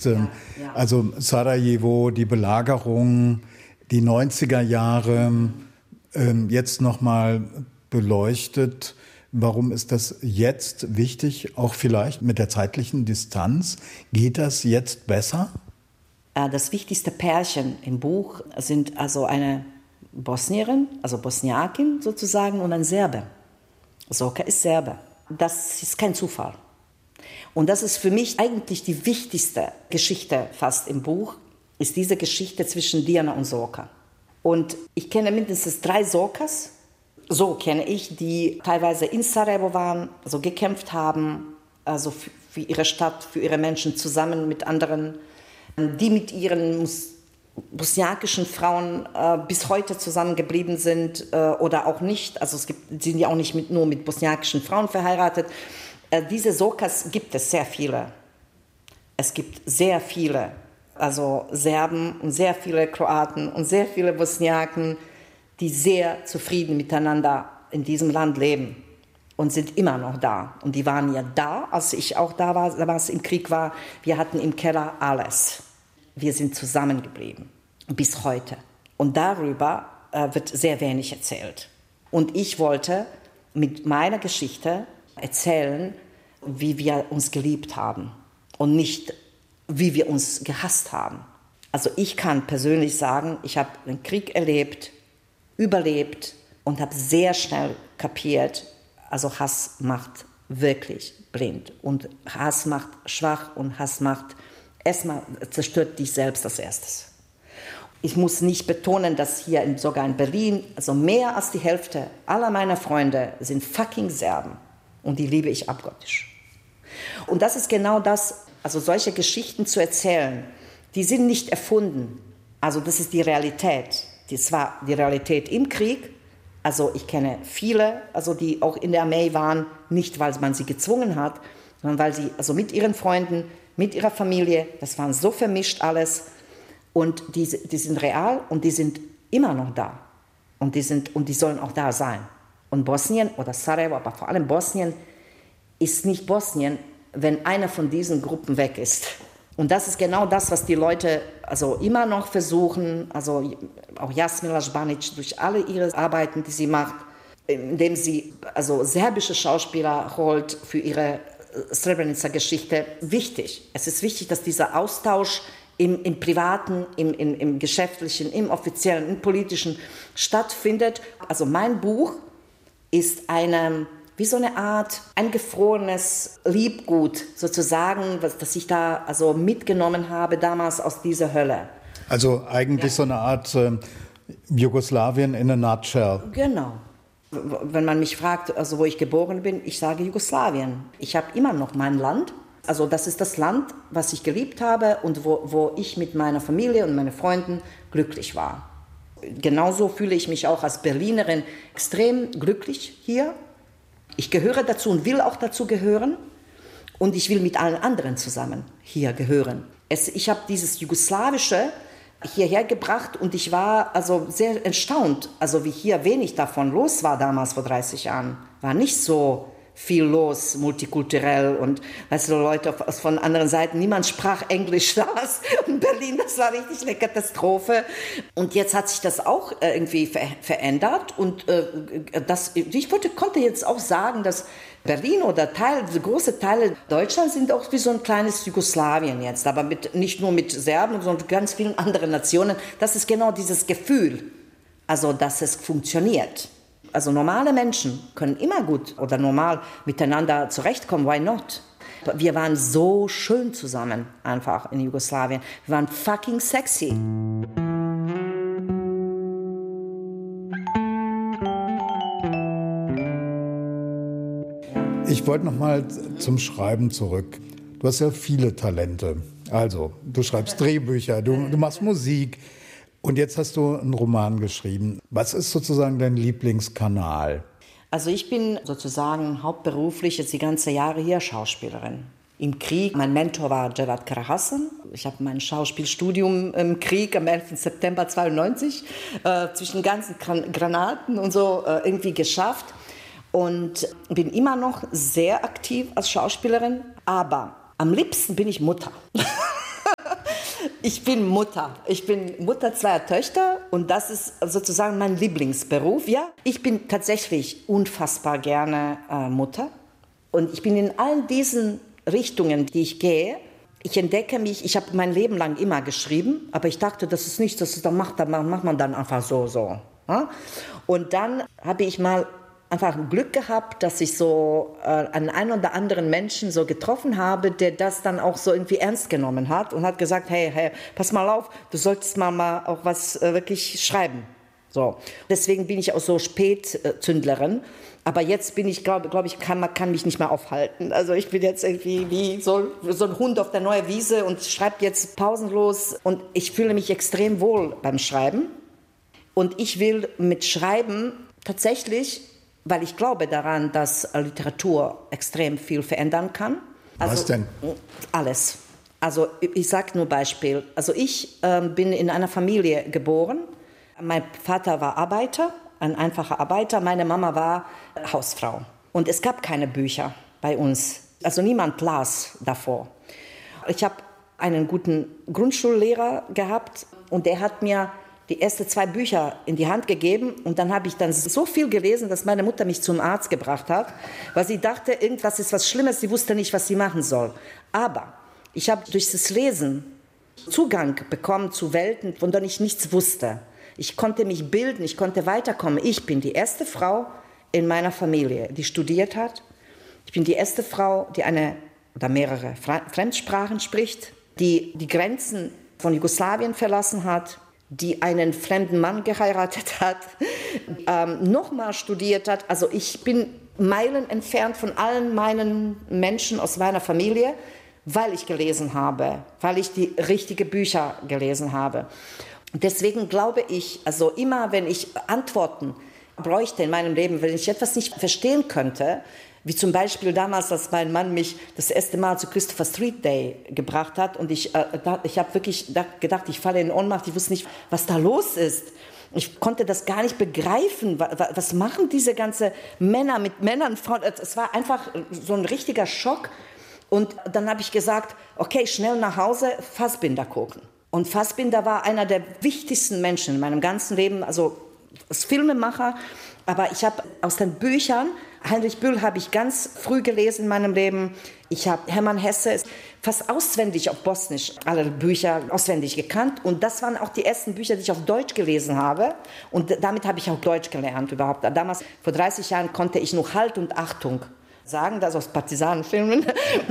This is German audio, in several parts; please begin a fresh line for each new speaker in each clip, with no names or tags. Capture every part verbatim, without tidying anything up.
ist. Ähm, ja, ja. Also Sarajevo, die Belagerung, die neunziger Jahre, ähm, jetzt nochmal beleuchtet. Warum ist das jetzt wichtig, auch vielleicht mit der zeitlichen Distanz? Geht das jetzt besser?
Das wichtigste Pärchen im Buch sind also eine Bosnierin, also Bosniakin sozusagen, und ein Serbe. Zoka ist Serbe. Das ist kein Zufall. Und das ist für mich eigentlich die wichtigste Geschichte fast im Buch, ist diese Geschichte zwischen Dijana und Zoka. Und ich kenne mindestens drei Zokas, so kenne ich, die teilweise in Sarajevo waren, also gekämpft haben, also für, für ihre Stadt, für ihre Menschen zusammen mit anderen, die mit ihren bosniakischen Frauen äh, bis heute zusammengeblieben sind äh, oder auch nicht. Also es gibt, sie sind ja auch nicht mit, nur mit bosniakischen Frauen verheiratet. Äh, diese Zokas gibt es sehr viele. Es gibt sehr viele, also Serben und sehr viele Kroaten und sehr viele Bosniaken, die sehr zufrieden miteinander in diesem Land leben und sind immer noch da. Und die waren ja da, als ich auch da war, als es im Krieg war. Wir hatten im Keller alles. Wir sind zusammengeblieben, bis heute. Und darüber äh, wird sehr wenig erzählt. Und ich wollte mit meiner Geschichte erzählen, wie wir uns geliebt haben und nicht, wie wir uns gehasst haben. Also ich kann persönlich sagen, ich habe den Krieg erlebt, überlebt und habe sehr schnell kapiert, also Hass macht wirklich blind und Hass macht schwach und Hass macht, erstmal zerstört dich selbst als erstes. Ich muss nicht betonen, dass hier in, sogar in Berlin, also mehr als die Hälfte aller meiner Freunde sind fucking Serben und die liebe ich abgöttisch. Und das ist genau das, also solche Geschichten zu erzählen, die sind nicht erfunden, also das ist die Realität. Das war die Realität im Krieg. Also ich kenne viele, also die auch in der Armee waren, nicht weil man sie gezwungen hat, sondern weil sie also mit ihren Freunden, mit ihrer Familie, das waren so vermischt alles. Und die, die sind real und die sind immer noch da. Und die, sind, und die sollen auch da sein. Und Bosnien oder Sarajevo, aber vor allem Bosnien, ist nicht Bosnien, wenn einer von diesen Gruppen weg ist. Und das ist genau das, was die Leute also immer noch versuchen, also auch Jasmila Žbanić durch alle ihre Arbeiten, die sie macht, indem sie also serbische Schauspieler holt für ihre Srebrenica-Geschichte, wichtig. Es ist wichtig, dass dieser Austausch im, im Privaten, im, im, im Geschäftlichen, im Offiziellen, im Politischen stattfindet. Also mein Buch ist eine, wie so eine Art eingefrorenes Liebgut sozusagen, was, das ich da also mitgenommen habe damals aus dieser Hölle.
Also eigentlich ja. So eine Art äh, Jugoslawien in a nutshell.
Genau. Wenn man mich fragt, also wo ich geboren bin, ich sage Jugoslawien. Ich habe immer noch mein Land. Also das ist das Land, was ich geliebt habe und wo, wo ich mit meiner Familie und meinen Freunden glücklich war. Genauso fühle ich mich auch als Berlinerin extrem glücklich hier. Ich gehöre dazu und will auch dazu gehören. Und ich will mit allen anderen zusammen hier gehören. Es, ich habe dieses Jugoslawische hierher gebracht und ich war also sehr erstaunt, also wie hier wenig davon los war damals vor dreißig Jahren. War nicht so viel los, multikulturell und weißt du, Leute von anderen Seiten, niemand sprach Englisch da. Und Berlin, das war richtig eine Katastrophe. Und jetzt hat sich das auch irgendwie ver- verändert und äh, das, ich wollte, konnte jetzt auch sagen, dass Berlin oder Teil, große Teile Deutschlands sind auch wie so ein kleines Jugoslawien jetzt, aber mit, nicht nur mit Serben, sondern ganz vielen anderen Nationen. Das ist genau dieses Gefühl, also dass es funktioniert. Also normale Menschen können immer gut oder normal miteinander zurechtkommen, why not? Wir waren so schön zusammen einfach in Jugoslawien. Wir waren fucking sexy.
Ich wollte noch mal zum Schreiben zurück. Du hast ja viele Talente. Also, du schreibst Drehbücher, du, du machst Musik. Und jetzt hast du einen Roman geschrieben. Was ist sozusagen dein Lieblingskanal?
Also ich bin sozusagen hauptberuflich jetzt die ganze Jahre hier Schauspielerin. Im Krieg, mein Mentor war Cevat Karahasan. Ich habe mein Schauspielstudium im Krieg am elften September zweiundneunzig äh, zwischen ganzen Granaten und so äh, irgendwie geschafft. Und bin immer noch sehr aktiv als Schauspielerin. Aber am liebsten bin ich Mutter. Ich bin Mutter. Ich bin Mutter zweier Töchter und das ist sozusagen mein Lieblingsberuf. Ja, ich bin tatsächlich unfassbar gerne äh, Mutter und ich bin in allen diesen Richtungen, die ich gehe. Ich entdecke mich, ich habe mein Leben lang immer geschrieben, aber ich dachte, das ist nichts, das ist, dann macht, dann macht man dann einfach so, so. Ja? Und dann habe ich mal einfach Glück gehabt, dass ich so äh, einen einen oder anderen Menschen so getroffen habe, der das dann auch so irgendwie ernst genommen hat und hat gesagt, hey, hey, pass mal auf, du solltest mal, mal auch was äh, wirklich schreiben. So. Deswegen bin ich auch so Spätzündlerin. Aber jetzt bin ich, glaube glaub ich, kann, man kann mich nicht mehr aufhalten. Also ich bin jetzt irgendwie wie so, so ein Hund auf der neuen Wiese und schreibe jetzt pausenlos. Und ich fühle mich extrem wohl beim Schreiben. Und ich will mit Schreiben tatsächlich, weil ich glaube daran, dass Literatur extrem viel verändern kann. Also,
was denn?
Alles. Also ich sage nur Beispiel. Also ich äh, bin in einer Familie geboren. Mein Vater war Arbeiter, ein einfacher Arbeiter. Meine Mama war Hausfrau. Und es gab keine Bücher bei uns. Also niemand las davor. Ich habe einen guten Grundschullehrer gehabt und der hat mir die ersten zwei Bücher in die Hand gegeben und dann habe ich dann so viel gelesen, dass meine Mutter mich zum Arzt gebracht hat, weil sie dachte, irgendwas ist was Schlimmes, sie wusste nicht, was sie machen soll. Aber ich habe durch das Lesen Zugang bekommen zu Welten, von denen ich nichts wusste. Ich konnte mich bilden, ich konnte weiterkommen. Ich bin die erste Frau in meiner Familie, die studiert hat. Ich bin die erste Frau, die eine oder mehrere Fremdsprachen spricht, die die Grenzen von Jugoslawien verlassen hat, die einen fremden Mann geheiratet hat, ähm, nochmal studiert hat. Also ich bin Meilen entfernt von allen meinen Menschen aus meiner Familie, weil ich gelesen habe, weil ich die richtigen Bücher gelesen habe. Und deswegen glaube ich, also immer wenn ich Antworten bräuchte in meinem Leben, wenn ich etwas nicht verstehen könnte, wie zum Beispiel damals, als mein Mann mich das erste Mal zu Christopher Street Day gebracht hat und ich, äh, ich habe wirklich gedacht, ich falle in Ohnmacht, ich wusste nicht, was da los ist. Ich konnte das gar nicht begreifen. Was machen diese ganzen Männer mit Männern, Frauen? Es war einfach so ein richtiger Schock. Und dann habe ich gesagt, okay, schnell nach Hause, Fassbinder gucken. Und Fassbinder war einer der wichtigsten Menschen in meinem ganzen Leben, also als Filmemacher. Aber ich habe aus den Büchern, Heinrich Böll habe ich ganz früh gelesen in meinem Leben. Ich habe Hermann Hesse fast auswendig auf Bosnisch, alle Bücher auswendig gekannt. Und das waren auch die ersten Bücher, die ich auf Deutsch gelesen habe. Und damit habe ich auch Deutsch gelernt überhaupt. Damals, vor dreißig Jahren, konnte ich nur Halt und Achtung sagen, das aus Partisanenfilmen.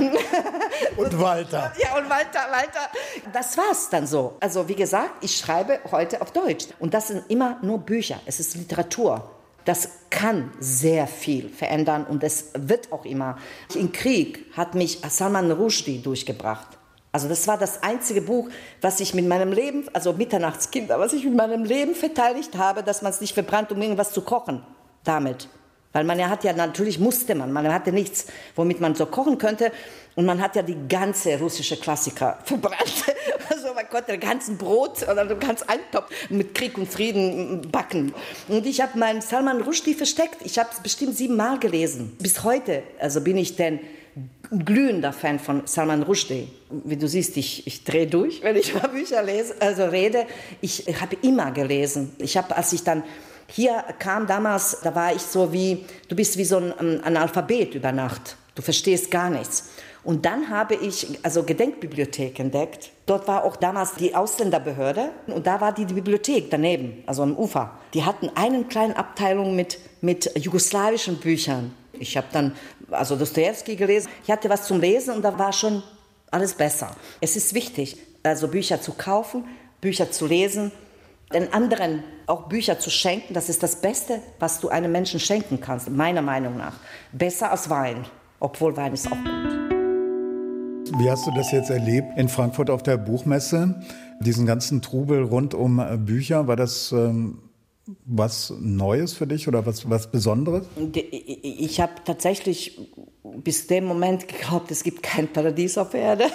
Und Walter.
Ja, und Walter, Walter. Das war's dann so. Also wie gesagt, ich schreibe heute auf Deutsch. Und das sind immer nur Bücher. Es ist Literatur. Das kann sehr viel verändern und es wird auch immer. Im Krieg hat mich Salman Rushdie durchgebracht. Also das war das einzige Buch, was ich mit meinem Leben, also Mitternachtskinder, was ich mit meinem Leben verteidigt habe, dass man es nicht verbrannt, um irgendwas zu kochen damit. Weil man ja hat ja, natürlich musste man, man hatte nichts, womit man so kochen könnte. Und man hat ja die ganze russische Klassiker verbrannt. Also man konnte den ganzen Brot oder den ganzen Eintopf mit Krieg und Frieden backen. Und ich habe meinen Salman Rushdie versteckt. Ich habe es bestimmt siebenmal gelesen. Bis heute also bin ich denn glühender Fan von Salman Rushdie. Wie du siehst, ich, ich drehe durch, wenn ich über Bücher lese, also rede. Ich habe immer gelesen. Ich habe, als ich dann hier kam damals, da war ich so wie, du bist wie so ein Analphabet über Nacht. Du verstehst gar nichts. Und dann habe ich also Gedenkbibliothek entdeckt. Dort war auch damals die Ausländerbehörde und da war die, die Bibliothek daneben, also am Ufer. Die hatten eine kleine Abteilung mit, mit jugoslawischen Büchern. Ich habe dann also Dostojewski gelesen. Ich hatte was zum Lesen und da war schon alles besser. Es ist wichtig, also Bücher zu kaufen, Bücher zu lesen, den anderen auch Bücher zu schenken. Das ist das Beste, was du einem Menschen schenken kannst, meiner Meinung nach. Besser als Wein, obwohl Wein ist auch gut.
Wie hast du das jetzt erlebt in Frankfurt auf der Buchmesse? Diesen ganzen Trubel rund um Bücher, war das ähm, was Neues für dich oder was, was Besonderes?
Ich habe tatsächlich bis dem Moment geglaubt, es gibt kein Paradies auf Erde.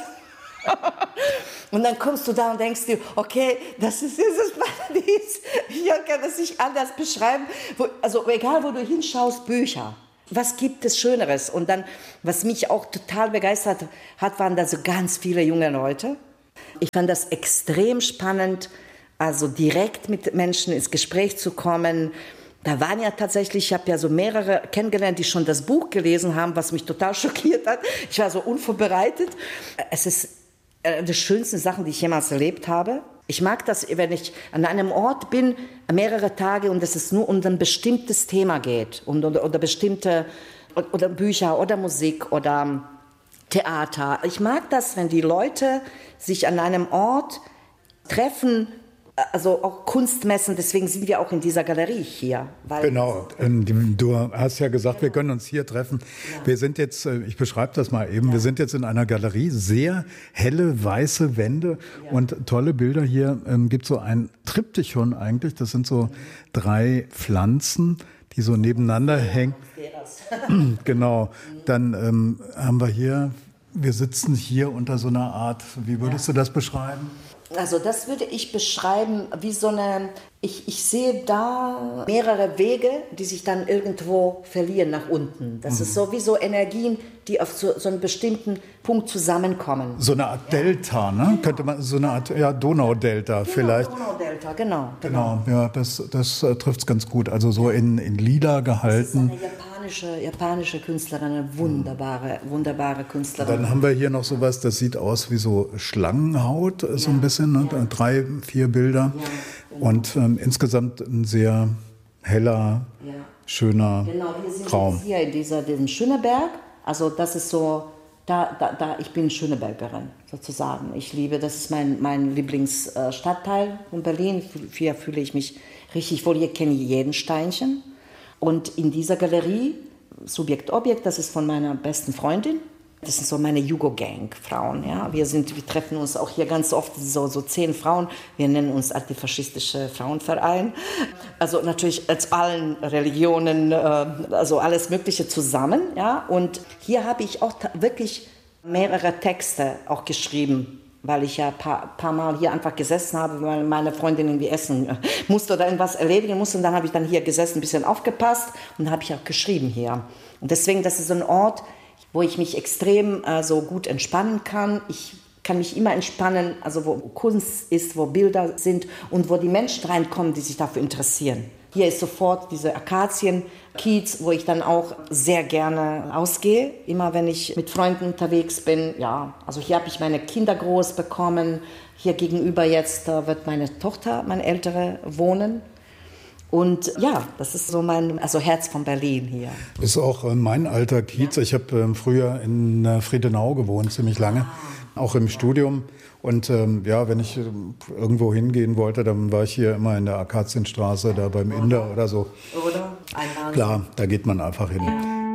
Und dann kommst du da und denkst dir, okay, das ist dieses Paradies. Ich kann das nicht anders beschreiben. Also egal, wo du hinschaust, Bücher. Was gibt es Schöneres? Und dann, was mich auch total begeistert hat, waren da so ganz viele junge Leute. Ich fand das extrem spannend, also direkt mit Menschen ins Gespräch zu kommen. Da waren ja tatsächlich, ich habe ja so mehrere kennengelernt, die schon das Buch gelesen haben, was mich total schockiert hat. Ich war so unvorbereitet. Es ist eine der schönsten Sachen, die ich jemals erlebt habe. Ich mag das, wenn ich an einem Ort bin, mehrere Tage und es ist nur um ein bestimmtes Thema geht und, oder, oder bestimmte oder Bücher oder Musik oder Theater. Ich mag das, wenn die Leute sich an einem Ort treffen, also auch Kunstmessen, deswegen sind wir auch in dieser Galerie hier. Weil
genau, du hast ja gesagt, wir können uns hier treffen. Ja. Wir sind jetzt, ich beschreibe das mal eben, ja. wir sind jetzt in einer Galerie, sehr helle, weiße Wände ja. und tolle Bilder. Hier ähm, gibt es so ein Triptychon eigentlich, das sind so mhm. drei Pflanzen, die so nebeneinander ja, hängen. Genau, dann ähm, haben wir hier, wir sitzen hier unter so einer Art, wie würdest ja. du das beschreiben?
Also das würde ich beschreiben wie so eine, ich, ich sehe da mehrere Wege, die sich dann irgendwo verlieren nach unten. Das mhm. ist so wie so Energien, die auf so, so einen bestimmten Punkt zusammenkommen.
So eine Art ja. Delta, ne? Könnte man, so eine Art, ja, Donaudelta genau, vielleicht.
Donaudelta, genau.
Genau, genau ja, das, das äh, trifft es ganz gut. Also so in, in lila gehalten.
Das ist eine japanische, japanische Künstlerin, eine wunderbare, wunderbare Künstlerin.
Dann haben wir hier noch sowas, das sieht aus wie so Schlangenhaut, ja. so ein bisschen, ne? Ja. Drei, vier Bilder. Ja. Genau. Und ähm, insgesamt ein sehr heller, ja. schöner
genau, wir sind
Raum.
Jetzt hier in dieser, diesem Schöneberg. Also das ist so, da, da, da, ich bin Schönebergerin sozusagen. Ich liebe, das ist mein, mein Lieblingsstadtteil von Berlin. Hier fühle ich mich richtig wohl. Hier kenne ich jeden Steinchen. Und in dieser Galerie, Subjekt Objekt, das ist von meiner besten Freundin. Das sind so meine Jugo-Gang-Frauen. Ja? Wir, sind, wir treffen uns auch hier ganz oft, so, so zehn Frauen. Wir nennen uns Antifaschistische Frauenverein. Also natürlich als allen Religionen, äh, also alles Mögliche zusammen. Ja? Und hier habe ich auch wirklich mehrere Texte auch geschrieben, weil ich ja ein paar, paar Mal hier einfach gesessen habe, weil meine Freundin irgendwie essen musste oder irgendwas erledigen musste. Und dann habe ich dann hier gesessen, ein bisschen aufgepasst und dann habe ich auch geschrieben hier. Und deswegen, das ist so ein Ort, wo ich mich extrem äh, so gut entspannen kann. Ich kann mich immer entspannen, also wo Kunst ist, wo Bilder sind und wo die Menschen reinkommen, die sich dafür interessieren. Hier ist sofort diese Akazien-Kiez, wo ich dann auch sehr gerne ausgehe, immer wenn ich mit Freunden unterwegs bin. Ja, also hier habe ich meine Kinder groß bekommen. Hier gegenüber jetzt äh, wird meine Tochter, meine Ältere, wohnen. Und ja, das ist so mein also Herz von Berlin hier.
Ist auch äh, mein alter Kiez. Ja. Ich habe ähm, früher in äh, Friedenau gewohnt, ziemlich lange, ah. auch im ja. Studium. Und ähm, ja, wenn ich äh, irgendwo hingehen wollte, dann war ich hier immer in der Akazienstraße, da beim oder. Inder oder so.
Oder? Ein
Klar, da geht man einfach hin.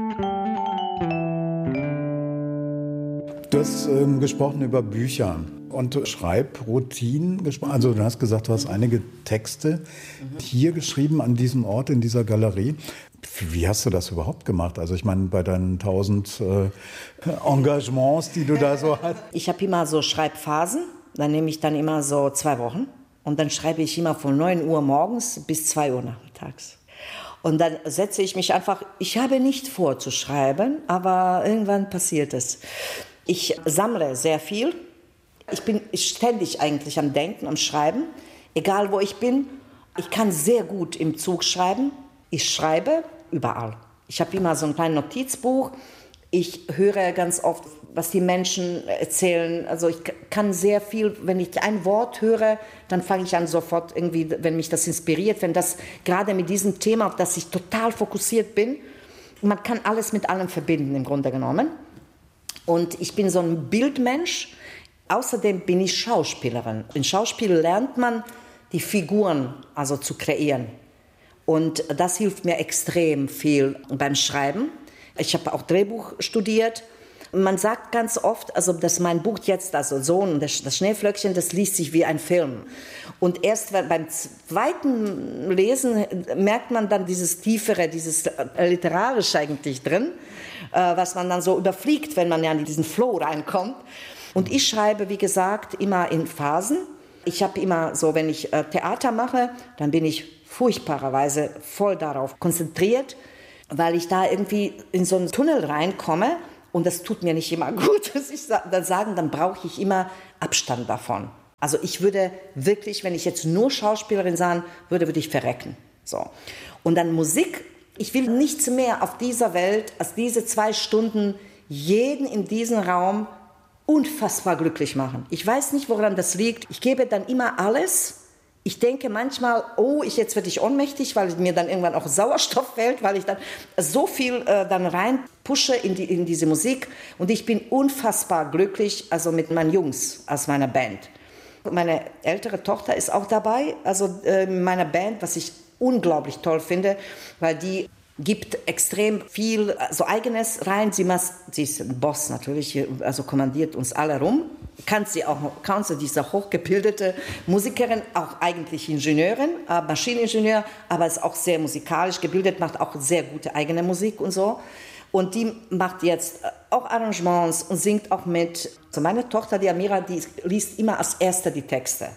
Du hast ähm, gesprochen über Bücher und Schreibroutinen gesprochen. Also du hast gesagt, du hast einige Texte mhm. hier geschrieben an diesem Ort, in dieser Galerie. Wie hast du das überhaupt gemacht? Also ich meine, bei deinen tausend äh, Engagements, die du da so hast.
Ich habe immer so Schreibphasen. Da nehme ich dann immer so zwei Wochen. Und dann schreibe ich immer von neun Uhr morgens bis zwei Uhr nachmittags. Und dann setze ich mich einfach, ich habe nicht vor zu schreiben, aber irgendwann passiert es. Ich sammle sehr viel. Ich bin ständig eigentlich am Denken, am Schreiben, egal wo ich bin. Ich kann sehr gut im Zug schreiben. Ich schreibe überall. Ich habe immer so ein kleines Notizbuch. Ich höre ganz oft, was die Menschen erzählen. Also ich kann sehr viel, wenn ich ein Wort höre, dann fange ich an sofort irgendwie, wenn mich das inspiriert, wenn das gerade mit diesem Thema, auf das ich total fokussiert bin. Man kann alles mit allem verbinden im Grunde genommen. Und ich bin so ein Bildmensch. Außerdem bin ich Schauspielerin. In Schauspiel lernt man, die Figuren also zu kreieren. Und das hilft mir extrem viel beim Schreiben. Ich habe auch Drehbuch studiert. Man sagt ganz oft, also dass mein Buch jetzt, also Sohn, das Schneeflöckchen, das liest sich wie ein Film. Und erst beim zweiten Lesen merkt man dann dieses Tiefere, dieses Literarische eigentlich drin, was man dann so überfliegt, wenn man ja in diesen Flow reinkommt. Und ich schreibe, wie gesagt, immer in Phasen. Ich habe immer so, wenn ich Theater mache, dann bin ich furchtbarerweise voll darauf konzentriert, weil ich da irgendwie in so einen Tunnel reinkomme Und das tut mir nicht immer gut, muss ich dann sagen, dann brauche ich immer Abstand davon. Also ich würde wirklich, wenn ich jetzt nur Schauspielerin sein würde, würde ich verrecken. So. Und dann Musik, ich will nichts mehr auf dieser Welt als diese zwei Stunden jeden in diesem Raum unfassbar glücklich machen. Ich weiß nicht, woran das liegt. Ich gebe dann immer alles. Ich denke manchmal, oh, ich, jetzt werde ich ohnmächtig, weil mir dann irgendwann auch Sauerstoff fehlt, weil ich dann so viel äh, dann rein pushe in, die, in diese Musik. Und ich bin unfassbar glücklich, also mit meinen Jungs aus meiner Band. Meine ältere Tochter ist auch dabei, also äh, in meiner Band, was ich unglaublich toll finde, weil die gibt extrem viel so Eigenes rein. Sie, macht, sie ist ein Boss natürlich, also kommandiert uns alle rum. Kann sie auch, kann sie diese hochgebildete Musikerin, auch eigentlich Ingenieurin, äh, Maschineningenieur, aber ist auch sehr musikalisch gebildet, macht auch sehr gute eigene Musik und so. Und die macht jetzt auch Arrangements und singt auch mit. Also meine Tochter, die Amira, die liest immer als Erste die Texte.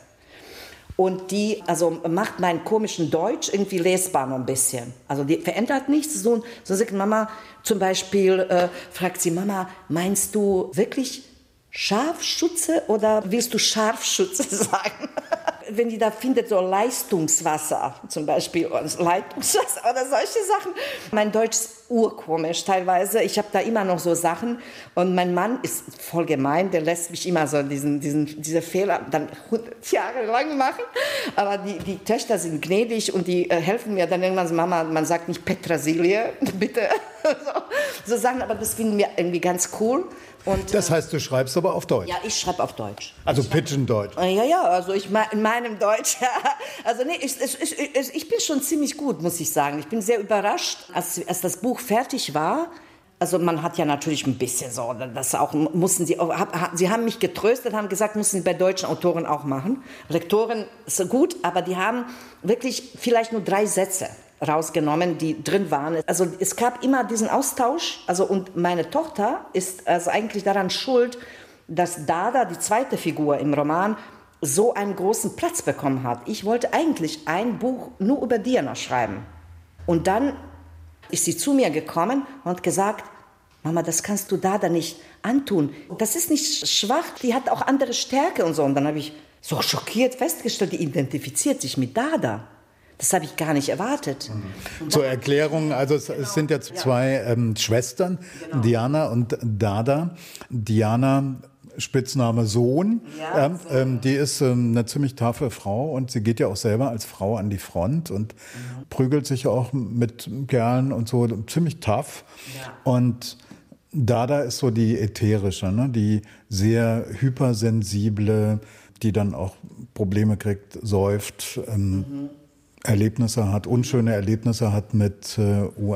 Und die also macht meinen komischen Deutsch irgendwie lesbar noch ein bisschen. Also die verändert nichts. So, so sagt Mama zum Beispiel, äh, fragt sie, Mama, meinst du wirklich Scharfschütze oder willst du Scharfschütze sagen? Wenn die da findet, so Leistungswasser zum Beispiel, oder Leitungswasser oder solche Sachen. Mein Deutsch ist urkomisch teilweise. Ich habe da immer noch so Sachen. Und mein Mann ist voll gemein, der lässt mich immer so diesen, diesen, diese Fehler dann hundert Jahre lang machen. Aber die, die Töchter sind gnädig und die äh, helfen mir dann irgendwann so, Mama, man sagt nicht Petersilie, bitte. so, so Sachen, aber das finden wir irgendwie ganz cool. Und,
das heißt, du schreibst aber auf Deutsch?
Ja, ich schreibe auf Deutsch.
Also Pidgin-Deutsch?
Ja, ja, also ich in meinem Deutsch. Also nee, ich, ich, ich, ich bin schon ziemlich gut, muss ich sagen. Ich bin sehr überrascht, als, als das Buch fertig war. Also man hat ja natürlich ein bisschen so, das auch mussten sie, sie haben mich getröstet, haben gesagt, müssen sie bei deutschen Autoren auch machen. Lektoren ist gut, aber die haben wirklich vielleicht nur drei Sätze rausgenommen, die drin waren. Also es gab immer diesen Austausch. Also und meine Tochter ist also eigentlich daran schuld, dass Dada, die zweite Figur im Roman, so einen großen Platz bekommen hat. Ich wollte eigentlich ein Buch nur über Diana schreiben. Und dann ist sie zu mir gekommen und gesagt, Mama, das kannst du Dada nicht antun. Das ist nicht schwach, die hat auch andere Stärke und so. Und dann habe ich so schockiert festgestellt, die identifiziert sich mit Dada. Das habe ich gar nicht erwartet.
Mhm. Zur Erklärung, also es, genau. es sind jetzt zwei ähm, Schwestern, genau. Diana und Dada. Diana, Spitzname Sohn, ja, ähm, ähm, die ist ähm, eine ziemlich taffe Frau und sie geht ja auch selber als Frau an die Front und mhm. prügelt sich auch mit Kerlen und so, ziemlich tough. Ja. Und Dada ist so die ätherische, ne? Die sehr hypersensible, die dann auch Probleme kriegt, säuft, ähm, mhm. Erlebnisse hat, unschöne Erlebnisse hat mit äh, U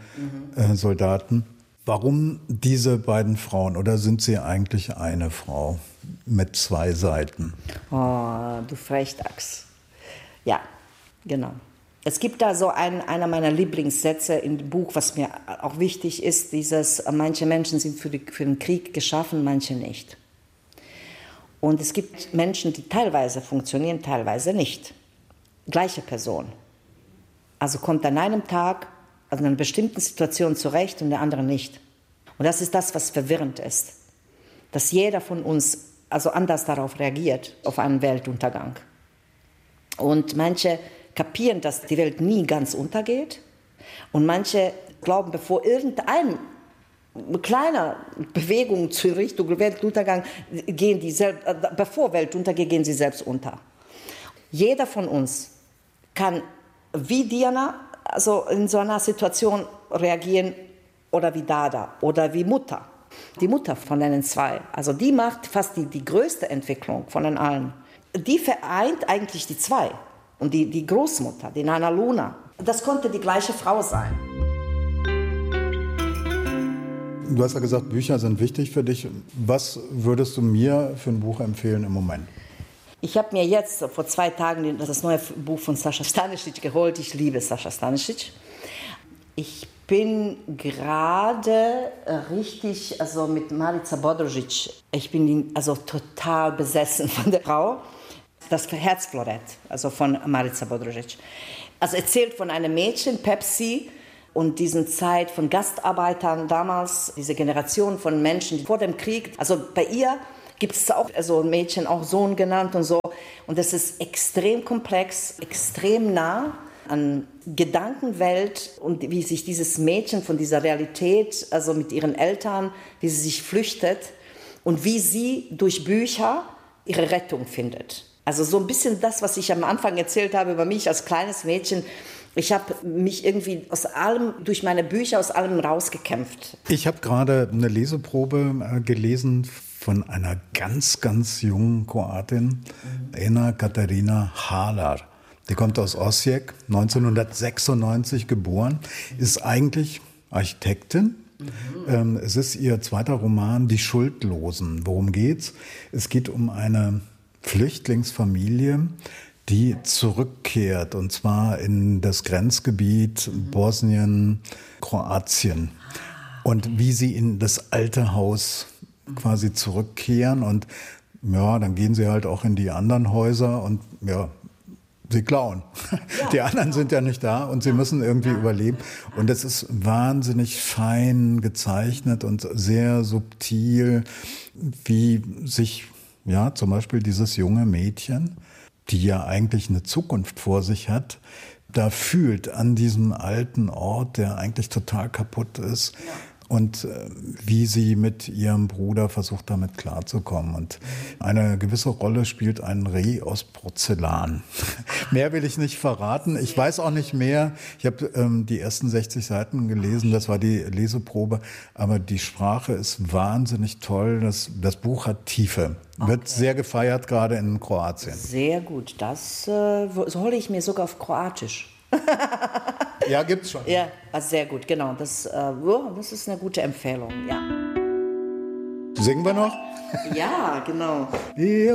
N-Soldaten. Mhm. Äh, Warum diese beiden Frauen oder sind sie eigentlich eine Frau mit zwei Seiten?
Oh, du Frechdachs. Ja, genau. Es gibt da so einen, einer meiner Lieblingssätze im Buch, was mir auch wichtig ist, dieses, manche Menschen sind für, die, für den Krieg geschaffen, manche nicht. Und es gibt Menschen, die teilweise funktionieren, teilweise nicht. Gleiche Person. Also kommt an einem Tag, also in einer bestimmten Situation zurecht und der andere nicht. Und das ist das, was verwirrend ist. Dass jeder von uns also anders darauf reagiert, auf einen Weltuntergang. Und manche kapieren, dass die Welt nie ganz untergeht. Und manche glauben, bevor irgendeine kleine Bewegung zur Richtung Weltuntergang gehen, die selbst, bevor Weltuntergeht, gehen sie selbst unter. Jeder von uns kann wie Diana also in so einer Situation reagieren oder wie Dada oder wie Mutter. Die Mutter von den zwei, also die macht fast die, die größte Entwicklung von den allen. Die vereint eigentlich die zwei. Und die, die Großmutter, die Nana Luna, das konnte die gleiche Frau sein.
Du hast ja gesagt, Bücher sind wichtig für dich. Was würdest du mir für ein Buch empfehlen im Moment?
Ich habe mir jetzt vor zwei Tagen das neue Buch von Sascha Stanisic geholt. Ich liebe Sascha Stanisic. Ich bin gerade richtig, also mit Marica Bodrožić, ich bin also total besessen von der Frau. Das Herzflorett, also von Marica Bodrožić. Also erzählt von einem Mädchen, Pepsi, und diesen Zeit von Gastarbeitern damals, diese Generation von Menschen vor dem Krieg. Also bei ihr gibt es auch also ein Mädchen, auch Sohn genannt und so. Und das ist extrem komplex, extrem nah an Gedankenwelt und wie sich dieses Mädchen von dieser Realität, also mit ihren Eltern, wie sie sich flüchtet und wie sie durch Bücher ihre Rettung findet. Also so ein bisschen das, was ich am Anfang erzählt habe über mich als kleines Mädchen. Ich habe mich irgendwie aus allem, durch meine Bücher aus allem rausgekämpft.
Ich habe gerade eine Leseprobe äh, gelesen von einer ganz, ganz jungen Kroatin, mhm. Ena Katarina Halar. Die kommt aus Osijek, neunzehnhundertsechsundneunzig geboren, ist eigentlich Architektin. Mhm. Ähm, es ist ihr zweiter Roman, Die Schuldlosen. Worum geht's? Es geht um eine Flüchtlingsfamilie, die zurückkehrt, und zwar in das Grenzgebiet mhm. Bosnien, Kroatien. Und wie sie in das alte Haus quasi zurückkehren. Und ja, dann gehen sie halt auch in die anderen Häuser und ja, sie klauen. Ja, die anderen genau. sind ja nicht da und sie müssen irgendwie ja. überleben. Und es ist wahnsinnig fein gezeichnet und sehr subtil, wie sich ja zum Beispiel dieses junge Mädchen, die ja eigentlich eine Zukunft vor sich hat, da fühlt an diesem alten Ort, der eigentlich total kaputt ist. Ja. Und äh, wie sie mit ihrem Bruder versucht, damit klarzukommen. Und eine gewisse Rolle spielt ein Reh aus Porzellan. Mehr will ich nicht verraten. Ich weiß auch nicht mehr. Ich habe ähm, die ersten sechzig Seiten gelesen. Das war die Leseprobe. Aber die Sprache ist wahnsinnig toll. Das, das Buch hat Tiefe. Wird okay. sehr gefeiert, gerade in Kroatien.
Sehr gut. Das äh, hole ich mir sogar auf Kroatisch.
Ja, gibt's schon.
Ja, also sehr gut, genau. Das, äh, oh, das ist eine gute Empfehlung, ja.
Singen wir noch?
Ja, genau.
Ja.